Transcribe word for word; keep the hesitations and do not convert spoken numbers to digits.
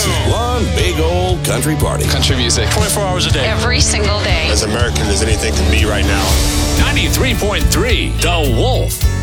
One big old country party. Country music. twenty-four hours a day. Every single day. As American as anything can be right now. ninety-three point three, The Wolf.